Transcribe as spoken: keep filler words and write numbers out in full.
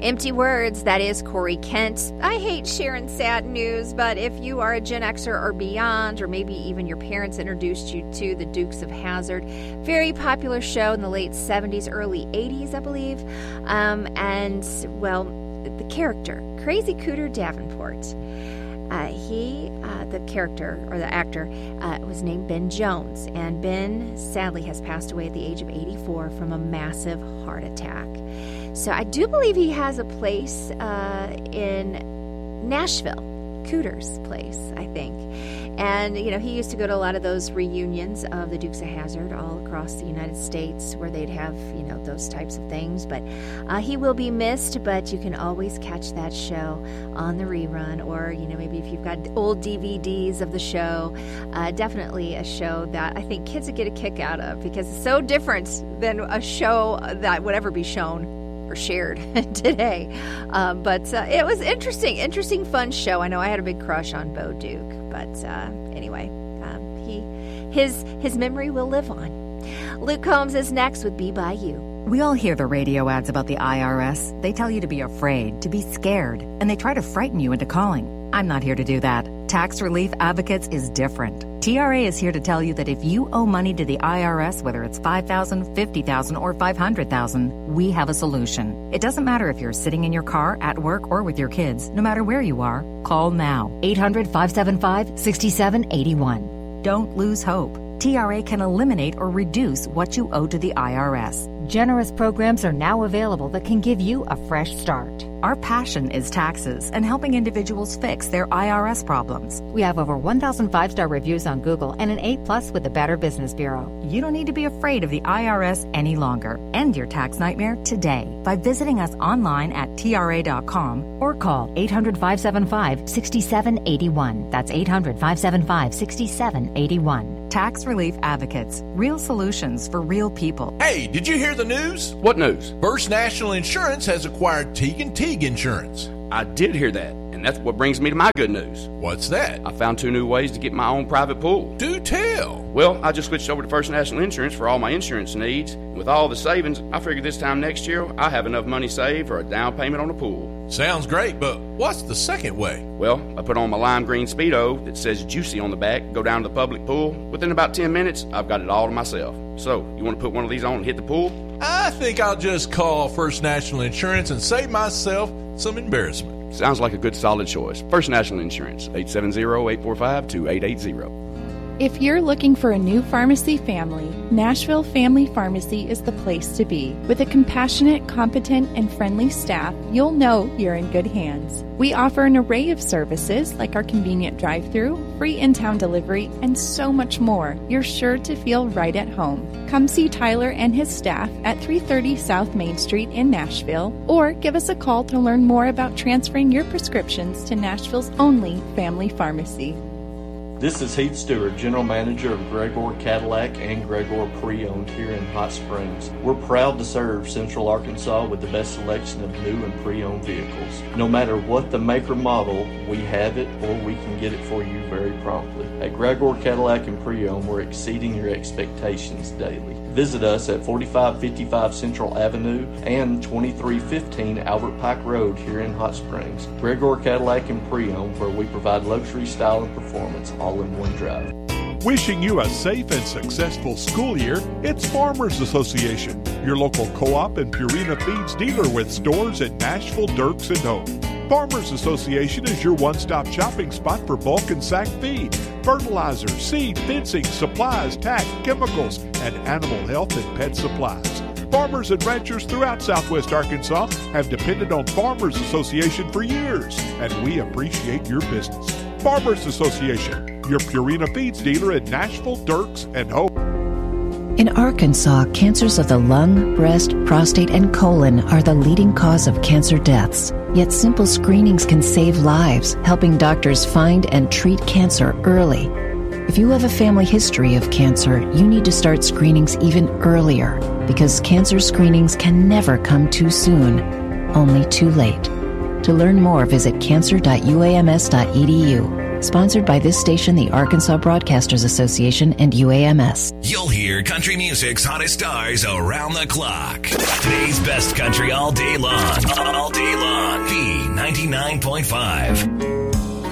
Empty words, that is Corey Kent. I hate sharing sad news, but if you are a Gen Xer or beyond, or maybe even your parents introduced you to the Dukes of Hazzard, very popular show in the late seventies, early eighties, I believe. Um, and, well, the character, Crazy Cooter Davenport, uh, he, uh, the character, or the actor, uh, was named Ben Jones. And Ben, sadly, has passed away at the age of eighty-four from a massive heart attack. So I do believe he has a place uh, in Nashville, Cooter's place, I think. And, you know, he used to go to a lot of those reunions of the Dukes of Hazzard all across the United States where they'd have, you know, those types of things. But uh, he will be missed, but you can always catch that show on the rerun, or, you know, maybe if you've got old D V Ds of the show, uh, definitely a show that I think kids would get a kick out of because it's so different than a show that would ever be shown or shared today. Um, but uh, it was interesting, interesting, fun show. I know I had a big crush on Bo Duke. But uh, anyway, um, he his his memory will live on. Luke Combs is next with Be By You. We all hear the radio ads about the I R S. They tell you to be afraid, to be scared, and they try to frighten you into calling. I'm not here to do that. Tax Relief Advocates is different. T R A is here to tell you that if you owe money to the I R S, whether it's five thousand dollars, fifty thousand dollars, or five hundred thousand dollars, we have a solution. It doesn't matter if you're sitting in your car, at work, or with your kids. No matter where you are, call now. eight hundred, five seven five, six seven eight one. Don't lose hope. T R A can eliminate or reduce what you owe to the I R S. Generous programs are now available that can give you a fresh start. Our passion is taxes and helping individuals fix their I R S problems. We have over one thousand five-star reviews on Google and an A plus with the Better Business Bureau. You don't need to be afraid of the I R S any longer. End your tax nightmare today by visiting us online at T R A dot com or call eight hundred, five seven five, six seven eight one. That's eight hundred, five seven five, six seven eight one. Tax Relief Advocates. Real solutions for real people. Hey, did you hear the news? What news? First National Insurance has acquired Teague and Teague Insurance. I did hear that, and that's what brings me to my good news. What's that? I found two new ways to get my own private pool. Do tell. Well, I just switched over to First National Insurance for all my insurance needs. With all the savings, I figured this time next year I have enough money saved for a down payment on a pool. Sounds great, but what's the second way? Well, I put on my lime green Speedo that says Juicy on the back, go down to the public pool. Within about ten minutes, I've got it all to myself. So, you want to put one of these on and hit the pool? I think I'll just call First National Insurance and save myself some embarrassment. Sounds like a good solid choice. First National Insurance, eight seven zero, eight four five, two eight eight zero. If you're looking for a new pharmacy family, Nashville Family Pharmacy is the place to be. With a compassionate, competent, and friendly staff, you'll know you're in good hands. We offer an array of services like our convenient drive-thru, free in-town delivery, and so much more. You're sure to feel right at home. Come see Tyler and his staff at three thirty South Main Street in Nashville, or give us a call to learn more about transferring your prescriptions to Nashville's only family pharmacy. This is Heath Stewart, General Manager of Gregor Cadillac and Gregor Pre-Owned here in Hot Springs. We're proud to serve Central Arkansas with the best selection of new and pre-owned vehicles. No matter what the make or model, we have it or we can get it for you very promptly. At Gregor Cadillac and Pre-Owned, we're exceeding your expectations daily. Visit us at forty-five fifty-five Central Avenue and twenty-three fifteen Albert Pike Road here in Hot Springs. Gregor Cadillac and Pre-Owned, where we provide luxury, style, and performance all in one drive. Wishing you a safe and successful school year, it's Farmers Association, your local co-op and Purina Feeds dealer with stores in Nashville, Dirks, and Hope. Farmers Association is your one-stop shopping spot for bulk and sack feed, fertilizer, seed, fencing, supplies, tack, chemicals, and animal health and pet supplies. Farmers and ranchers throughout Southwest Arkansas have depended on Farmers Association for years, and we appreciate your business. Farmers Association, your Purina Feeds dealer in Nashville, Dirks, and Hope. In Arkansas, cancers of the lung, breast, prostate, and colon are the leading cause of cancer deaths. Yet simple screenings can save lives, helping doctors find and treat cancer early. If you have a family history of cancer, you need to start screenings even earlier, because cancer screenings can never come too soon, only too late. To learn more, visit cancer dot u a m s dot e d u. Sponsored by this station, the Arkansas Broadcasters Association, and U A M S. You'll hear country music's hottest stars around the clock. Today's best country all day long. All day long. B ninety-nine point five.